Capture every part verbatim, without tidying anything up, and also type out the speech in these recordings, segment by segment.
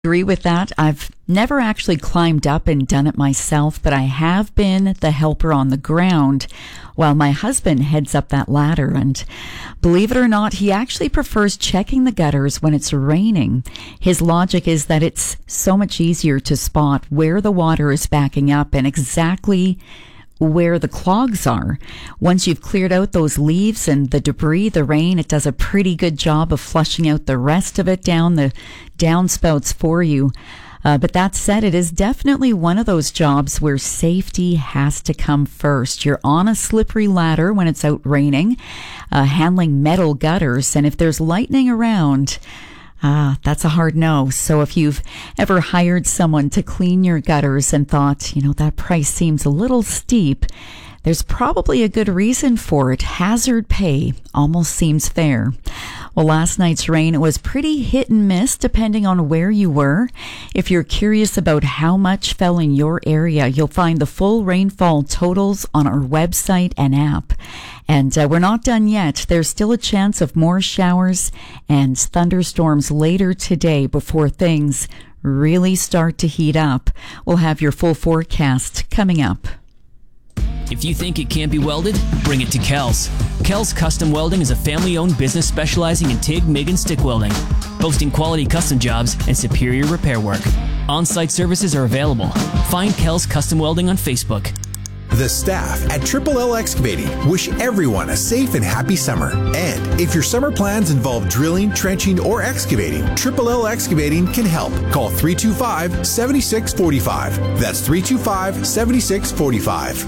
Agree with that. I've never actually climbed up and done it myself, but I have been the helper on the ground while my husband heads up that ladder. And believe it or not, he actually prefers checking the gutters when it's raining. His logic is that it's so much easier to spot where the water is backing up and exactly where the clogs are. Once you've cleared out those leaves and the debris, the rain, it does a pretty good job of flushing out the rest of it down the downspouts for you. Uh, but that said, it is definitely one of those jobs where safety has to come first. You're on a slippery ladder when it's out raining, uh, handling metal gutters, and if there's lightning around, Ah, that's a hard no. So if you've ever hired someone to clean your gutters and thought, you know, that price seems a little steep, there's probably a good reason for it. Hazard pay almost seems fair. Well, last night's rain, it was pretty hit and miss depending on where you were. If you're curious about how much fell in your area, you'll find the full rainfall totals on our website and app. And uh, we're not done yet. There's still a chance of more showers and thunderstorms later today before things really start to heat up. We'll have your full forecast coming up. If you think it can't be welded, bring it to Kells. Kells Custom Welding is a family-owned business specializing in TIG, MIG, and stick welding, boasting quality custom jobs and superior repair work. On-site services are available. Find Kells Custom Welding on Facebook. The staff at Triple L Excavating wish everyone a safe and happy summer. And if your summer plans involve drilling, trenching, or excavating, Triple L Excavating can help. Call three two five, seven six four five. That's three two five, seven six four five.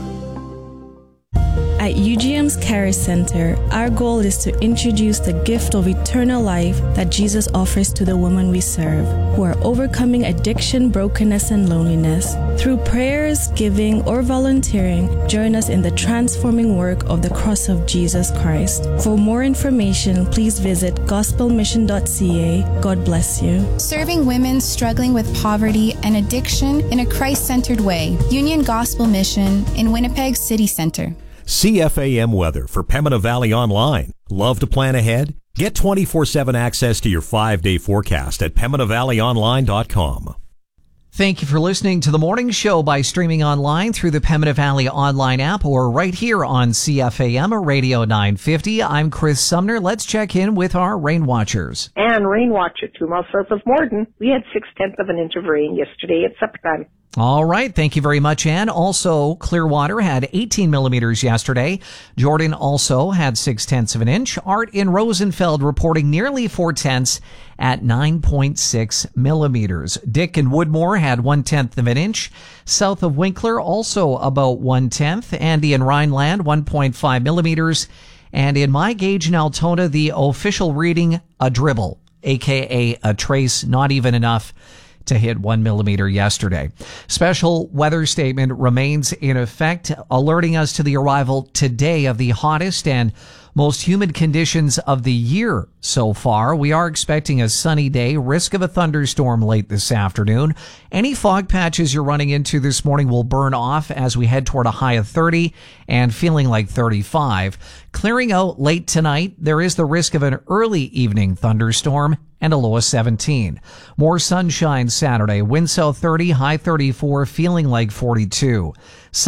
At U G M's Care Center, our goal is to introduce the gift of eternal life that Jesus offers to the women we serve, who are overcoming addiction, brokenness, and loneliness. Through prayers, giving, or volunteering, join us in the transforming work of the cross of Jesus Christ. For more information, please visit gospel mission dot c a. God bless you. Serving women struggling with poverty and addiction in a Christ-centered way. Union Gospel Mission in Winnipeg City Centre. C F A M weather for Pembina Valley Online. Love to plan ahead? Get twenty-four seven access to your five-day forecast at pembina valley online dot com. Thank you for listening to the morning show by streaming online through the Pembina Valley Online app or right here on C F A M Radio nine fifty. I'm Chris Sumner. Let's check in with our rain watchers. And rain watcher, two miles south of Morden. We had six-tenths of an inch of rain yesterday at supper time. All right. Thank you very much, Ann. Also, Clearwater had eighteen millimeters yesterday. Jordan also had six-tenths of an inch. Art in Rosenfeld reporting nearly four-tenths at nine point six millimeters. Dick in Woodmore had one-tenth of an inch. South of Winkler, also about one-tenth. Andy in Rhineland, one point five millimeters. And in my gauge in Altona, the official reading, a dribble, a k a a trace, not even enough to hit one millimeter yesterday. Special weather statement remains in effect, alerting us to the arrival today of the hottest and most humid conditions of the year so far. We are expecting a sunny day, risk of a thunderstorm late this afternoon. Any fog patches you're running into this morning will burn off as we head toward a high of thirty and feeling like thirty-five. Clearing out late tonight, there is the risk of an early evening thunderstorm and a low of seventeen. More sunshine Saturday, wind south thirty, high thirty-four, feeling like forty-two.